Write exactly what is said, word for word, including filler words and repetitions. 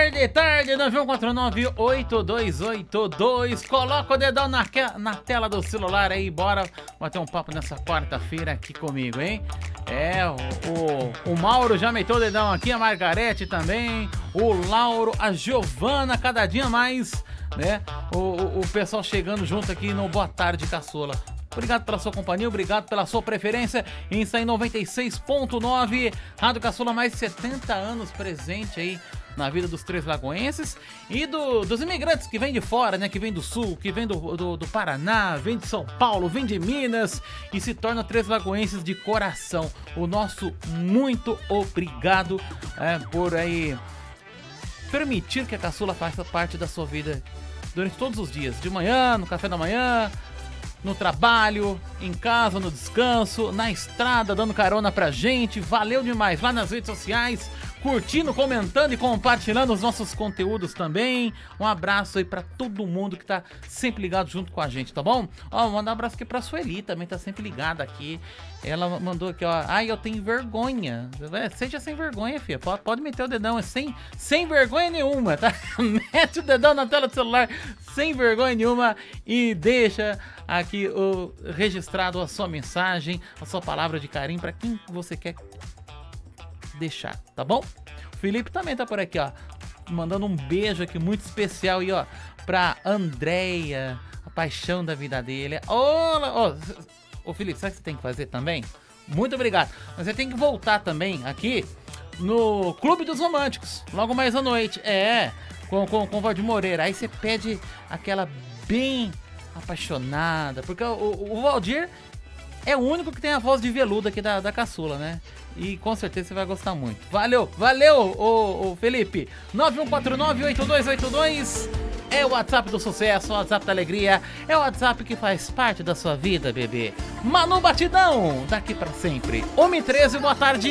tarde, tarde, nove um quatro nove oito dois oito dois. Coloca o dedão na, na tela do celular aí, bora bater um papo nessa quarta-feira aqui comigo, hein? É, o, o, o Mauro já meteu o dedão aqui, a Margarete também, o Lauro, a Giovana, cada dia mais, né? O, o, o pessoal chegando junto aqui no Boa Tarde, Caçula. Obrigado pela sua companhia, obrigado pela sua preferência em sair noventa e seis ponto nove, Rádio Caçula, mais de setenta anos presente aí na vida dos Três Lagoenses e do, dos imigrantes que vêm de fora, né? Que vêm do Sul, que vêm do, do, do Paraná, vêm de São Paulo, vêm de Minas e se tornam Três Lagoenses de coração. O nosso muito obrigado é, por aí permitir que a Caçula faça parte da sua vida durante todos os dias, de manhã, no café da manhã, no trabalho, em casa, no descanso, na estrada, dando carona pra gente. Valeu demais, lá nas redes sociais, curtindo, comentando e compartilhando os nossos conteúdos também. Um abraço aí pra todo mundo que tá sempre ligado junto com a gente, tá bom? Ó, mandar um abraço aqui pra Sueli, também tá sempre ligada aqui. Ela mandou aqui, ó, ai, eu tenho vergonha. É, seja sem vergonha, filha, pode, pode meter o dedão, é sem, sem vergonha nenhuma, tá? Mete o dedão na tela do celular, sem vergonha nenhuma, e deixa aqui o registrado a sua mensagem, a sua palavra de carinho pra quem você quer deixar, tá bom? O Felipe também tá por aqui, ó, mandando um beijo aqui muito especial aí, ó, pra Andréia, a paixão da vida dele. Ô, ô, Felipe, sabe o que você tem que fazer também? Muito obrigado. Mas você tem que voltar também aqui no Clube dos Românticos, logo mais à noite. É, com, com, com o Valdir Moreira. Aí você pede aquela bem apaixonada, porque o, o, o Valdir é o único que tem a voz de veludo aqui da, da Caçula, né? E com certeza você vai gostar muito. Valeu, valeu, ô, ô Felipe. nove um quatro nove oito dois oito dois é o WhatsApp do sucesso, o WhatsApp da alegria, é o WhatsApp que faz parte da sua vida, bebê. Manu Batidão, daqui pra sempre. uma e treze, boa tarde.